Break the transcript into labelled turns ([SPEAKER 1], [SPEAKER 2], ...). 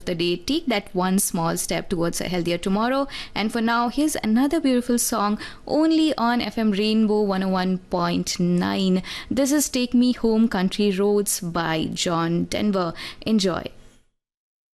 [SPEAKER 1] the day. Take that one small step towards a healthier tomorrow. And for now, here's another beautiful song only on FM Rainbow 101.9. This is Take Me Home Country Roads by John Denver. Enjoy.